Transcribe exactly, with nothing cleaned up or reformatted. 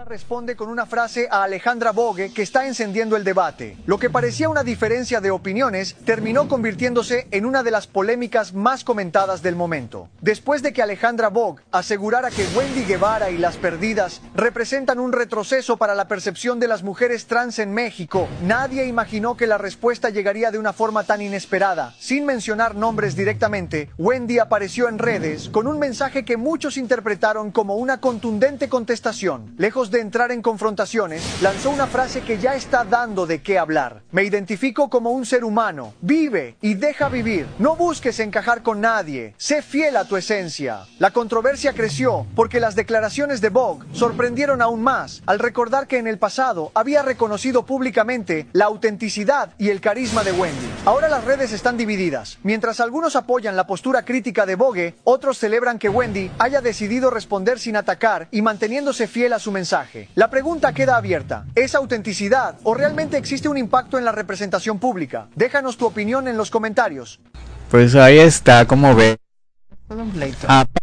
Responde con una frase a Alejandra Vogue que está encendiendo el debate. Lo que parecía una diferencia de opiniones terminó convirtiéndose en una de las polémicas más comentadas del momento. Después de que Alejandra Vogue asegurara que Wendy Guevara y Las Perdidas representan un retroceso para la percepción de las mujeres trans en México, nadie imaginó que la respuesta llegaría de una forma tan inesperada. Sin mencionar nombres directamente, Wendy apareció en redes con un mensaje que muchos interpretaron como una contundente contestación. Lejos de entrar en confrontaciones, lanzó una frase que ya está dando de qué hablar. Me identifico como un ser humano. Vive y deja vivir. No busques encajar con nadie. Sé fiel a tu esencia. La controversia creció porque las declaraciones de Vogue sorprendieron aún más al recordar que en el pasado había reconocido públicamente la autenticidad y el carisma de Wendy. Ahora las redes están divididas. Mientras algunos apoyan la postura crítica de Vogue, otros celebran que Wendy haya decidido responder sin atacar y manteniéndose fiel a su mensaje. La pregunta queda abierta. ¿Es autenticidad o realmente existe un impacto en la representación pública? Déjanos tu opinión en los comentarios. Pues ahí está, como ve. Ah,